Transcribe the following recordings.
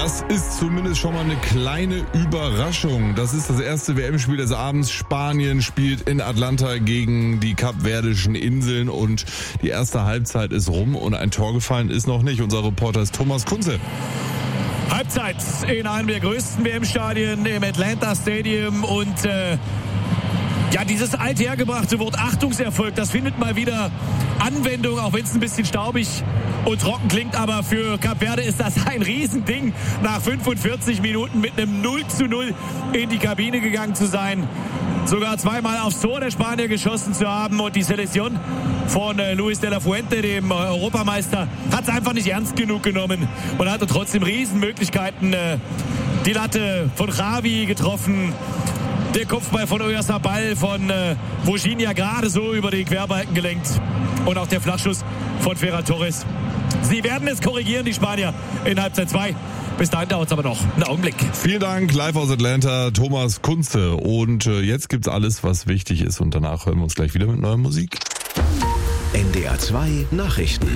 Das ist zumindest schon mal eine kleine Überraschung. Das ist das erste WM-Spiel des Abends. Spanien spielt in Atlanta gegen die Kapverdischen Inseln und die erste Halbzeit ist rum und ein Tor gefallen ist noch nicht. Unser Reporter ist Thomas Kunze. Halbzeit in einem der größten WM-Stadien im Atlanta Stadium und dieses althergebrachte Wort Achtungserfolg, das findet mal wieder Anwendung, auch wenn es ein bisschen staubig und trocken klingt, aber für Kap Verde ist das ein Riesending, nach 45 Minuten mit einem 0:0 in die Kabine gegangen zu sein, sogar zweimal aufs Tor der Spanier geschossen zu haben und die Selektion von Luis de la Fuente, dem Europameister, hat es einfach nicht ernst genug genommen und hatte trotzdem Riesenmöglichkeiten. Die Latte von Xavi getroffen, der Kopfball von Oyarzabal von Virginia gerade so über den Querbalken gelenkt und auch der Flachschuss von Ferran Torres. Sie werden es korrigieren, die Spanier, in Halbzeit 2. Bis dahin dauert es aber noch einen Augenblick. Vielen Dank, live aus Atlanta, Thomas Kunze. Und jetzt gibt's alles, was wichtig ist. Und danach hören wir uns gleich wieder mit neuer Musik. NDR 2 Nachrichten.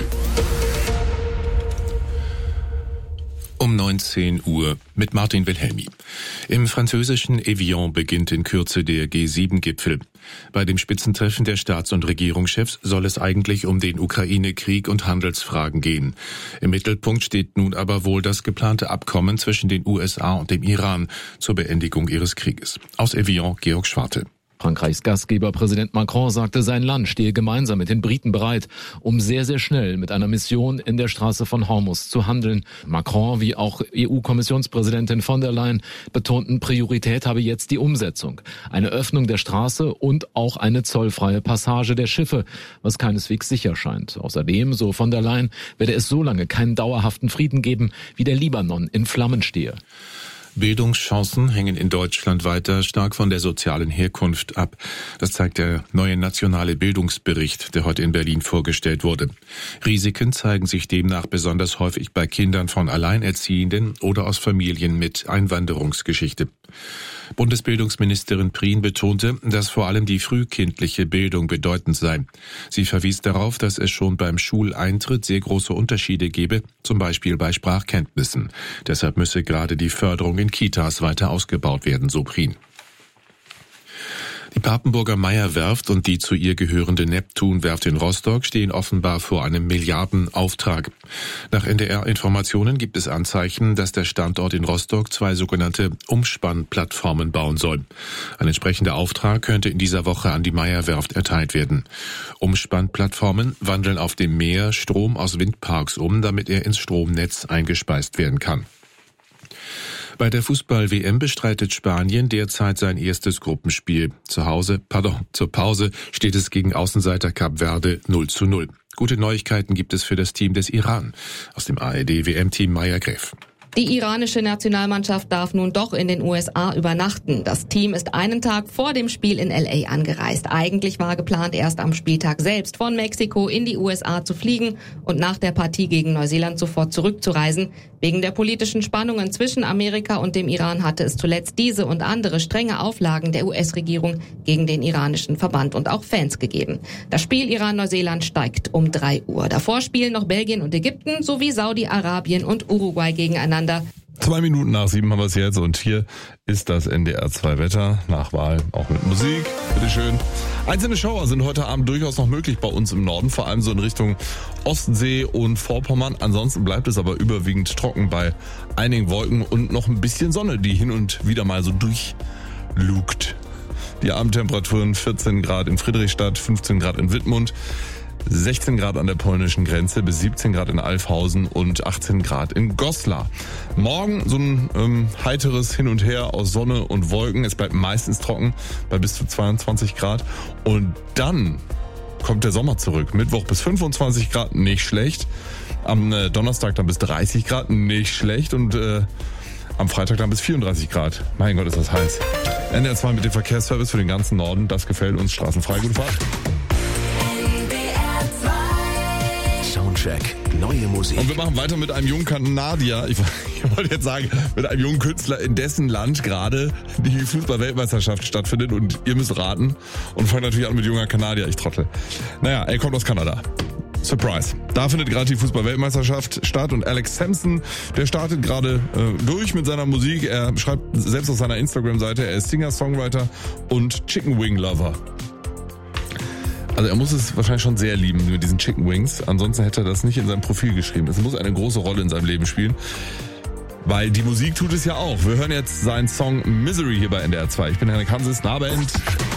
Um 19 Uhr mit Martin Wilhelmi. Im französischen Evian beginnt in Kürze der G7-Gipfel. Bei dem Spitzentreffen der Staats- und Regierungschefs soll es eigentlich um den Ukraine-Krieg und Handelsfragen gehen. Im Mittelpunkt steht nun aber wohl das geplante Abkommen zwischen den USA und dem Iran zur Beendigung ihres Krieges. Aus Evian, Georg Schwarte. Frankreichs Gastgeber Präsident Macron sagte, sein Land stehe gemeinsam mit den Briten bereit, um sehr, sehr schnell mit einer Mission in der Straße von Hormuz zu handeln. Macron wie auch EU-Kommissionspräsidentin von der Leyen betonten, Priorität habe jetzt die Umsetzung. Eine Öffnung der Straße und auch eine zollfreie Passage der Schiffe, was keineswegs sicher scheint. Außerdem, so von der Leyen, werde es so lange keinen dauerhaften Frieden geben, wie der Libanon in Flammen stehe. Bildungschancen hängen in Deutschland weiter stark von der sozialen Herkunft ab. Das zeigt der neue nationale Bildungsbericht, der heute in Berlin vorgestellt wurde. Risiken zeigen sich demnach besonders häufig bei Kindern von Alleinerziehenden oder aus Familien mit Einwanderungsgeschichte. Bundesbildungsministerin Prien betonte, dass vor allem die frühkindliche Bildung bedeutend sei. Sie verwies darauf, dass es schon beim Schuleintritt sehr große Unterschiede gebe, zum Beispiel bei Sprachkenntnissen. Deshalb müsse gerade die Förderung in Kitas weiter ausgebaut werden, so Prien. Die Papenburger Meyer-Werft und die zu ihr gehörende Neptun-Werft in Rostock stehen offenbar vor einem Milliardenauftrag. Nach NDR-Informationen gibt es Anzeichen, dass der Standort in Rostock 2 sogenannte Umspannplattformen bauen soll. Ein entsprechender Auftrag könnte in dieser Woche an die Meyer-Werft erteilt werden. Umspannplattformen wandeln auf dem Meer Strom aus Windparks um, damit er ins Stromnetz eingespeist werden kann. Bei der Fußball-WM bestreitet Spanien derzeit sein erstes Gruppenspiel. Zur Pause steht es gegen Außenseiter Kap Verde 0:0. Gute Neuigkeiten gibt es für das Team des Iran. Aus dem ARD-WM-Team Maya Greff. Die iranische Nationalmannschaft darf nun doch in den USA übernachten. Das Team ist einen Tag vor dem Spiel in LA angereist. Eigentlich war geplant, erst am Spieltag selbst von Mexiko in die USA zu fliegen und nach der Partie gegen Neuseeland sofort zurückzureisen. Wegen der politischen Spannungen zwischen Amerika und dem Iran hatte es zuletzt diese und andere strenge Auflagen der US-Regierung gegen den iranischen Verband und auch Fans gegeben. Das Spiel Iran-Neuseeland steigt um 3 Uhr. Davor spielen noch Belgien und Ägypten sowie Saudi-Arabien und Uruguay gegeneinander. 2 Minuten nach 7 haben wir es jetzt und hier ist das NDR 2 Wetter, nach Wahl auch mit Musik, bitteschön. Einzelne Schauer sind heute Abend durchaus noch möglich bei uns im Norden, vor allem so in Richtung Ostsee und Vorpommern. Ansonsten bleibt es aber überwiegend trocken bei einigen Wolken und noch ein bisschen Sonne, die hin und wieder mal so durchlugt. Die Abendtemperaturen 14 Grad in Friedrichstadt, 15 Grad in Wittmund, 16 Grad an der polnischen Grenze, bis 17 Grad in Alfhausen und 18 Grad in Goslar. Morgen so ein heiteres Hin und Her aus Sonne und Wolken. Es bleibt meistens trocken bei bis zu 22 Grad. Und dann kommt der Sommer zurück. Mittwoch bis 25 Grad, nicht schlecht. Am Donnerstag dann bis 30 Grad, nicht schlecht. Und am Freitag dann bis 34 Grad. Mein Gott, ist das heiß. NDR 2 mit dem Verkehrsservice für den ganzen Norden. Das gefällt uns. Straßenfrei. Gute Fahrt. Soundcheck, neue Musik. Und wir machen weiter mit einem jungen Kanadier. Ich wollte jetzt sagen, mit einem jungen Künstler, in dessen Land gerade die Fußball-Weltmeisterschaft stattfindet. Und ihr müsst raten. Und fangen natürlich an mit junger Kanadier, ich Trottel. Naja, er kommt aus Kanada. Surprise. Da findet gerade die Fußball-Weltmeisterschaft statt und Alex Sampson, der startet gerade durch mit seiner Musik. Er schreibt selbst auf seiner Instagram-Seite, er ist Singer-Songwriter und Chicken Wing Lover. Also er muss es wahrscheinlich schon sehr lieben mit diesen Chicken Wings. Ansonsten hätte er das nicht in seinem Profil geschrieben. Es muss eine große Rolle in seinem Leben spielen. Weil die Musik tut es ja auch. Wir hören jetzt seinen Song Misery hier bei NDR 2. Ich bin Henrik Hanses, Nahband.